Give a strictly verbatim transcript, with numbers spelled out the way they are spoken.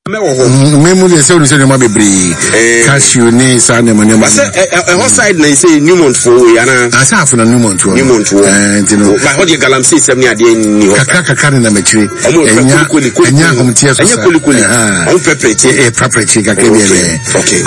Memo de say say ma be bre. Cashew ni sa na money. But say a hot side na say Newmont for yana. Asa for na Newmont for. Newmont for. Eh, you know. But how the galamsey seven ade ni ho. Kaka kaka na mechire. Enya enya homtie so. Enya kulikuli. On pepper eh pepper kaka bi ele. Okay.